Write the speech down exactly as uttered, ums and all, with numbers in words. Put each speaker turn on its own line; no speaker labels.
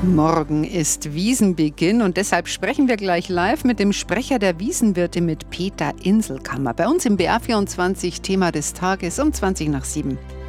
Morgen ist Wiesenbeginn und deshalb sprechen wir gleich live mit dem Sprecher der Wiesenwirte, mit Peter Inselkammer. Bei uns im B R vierundzwanzig, Thema des Tages um zwanzig nach sieben.